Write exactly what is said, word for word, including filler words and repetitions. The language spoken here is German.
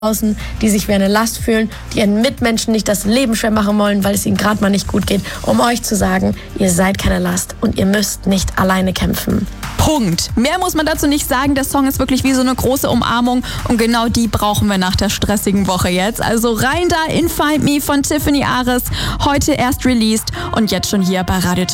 draußen, die sich wie eine Last fühlen, die ihren Mitmenschen nicht das Leben schwer machen wollen, weil es ihnen gerade mal nicht gut geht, um euch zu sagen, ihr seid keine Last und ihr müsst nicht alleine kämpfen. Punkt. Mehr muss man dazu nicht sagen. Der Song ist wirklich wie so eine große Umarmung und genau die brauchen wir nach der stressigen Woche jetzt. Also rein da in Find Me von Tiffany Ares, heute erst released und jetzt schon hier bei Radio